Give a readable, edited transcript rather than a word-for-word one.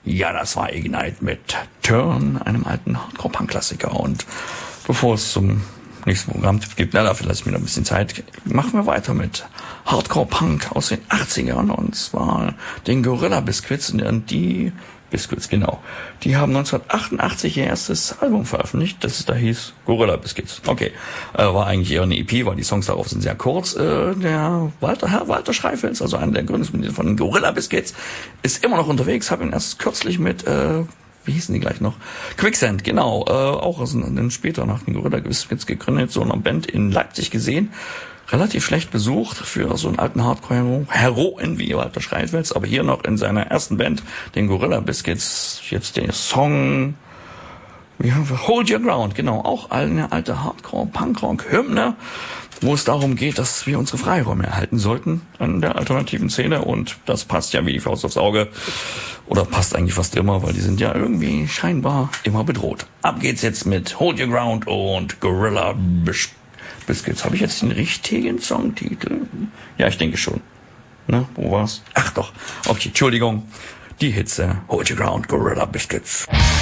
Ja, das war Ignite mit Turn, einem alten Hardcore-Punk-Klassiker. Und bevor es zum nächsten Programm gibt, dafür lasse ich mir noch ein bisschen Zeit, machen wir weiter mit Hardcore-Punk aus den 80ern. Und zwar den Gorilla Biscuits. Und die Biscuits, genau. Die haben 1988 ihr erstes Album veröffentlicht, das da hieß Gorilla Biscuits. Okay, war eigentlich eher eine EP, weil die Songs darauf sind sehr kurz. Herr Walter Schreifels, also einer der Gründungsmitglieder von Gorilla Biscuits, ist immer noch unterwegs. Habe ihn erst kürzlich mit, wie hießen die gleich noch? Quicksand, genau, auch dann später nach den Gorilla Biscuits gegründet, so einer Band in Leipzig gesehen. Relativ schlecht besucht für so einen alten Hardcore-Heroen wie Walter Schreifels, aber hier noch in seiner ersten Band, den Gorilla Biscuits, jetzt der Song Hold Your Ground, genau, auch eine alte Hardcore-Punkrock-Hymne, wo es darum geht, dass wir unsere Freiräume erhalten sollten an der alternativen Szene, und das passt ja wie die Faust aufs Auge, oder passt eigentlich fast immer, weil die sind ja irgendwie scheinbar immer bedroht. Ab geht's jetzt mit Hold Your Ground und Gorilla Biscuits. Habe ich jetzt den richtigen Songtitel? Ja, ich denke schon. Ne, wo war's? Ach doch. Okay, Entschuldigung. Die Hitze. Hold Your Ground, Gorilla Biscuits.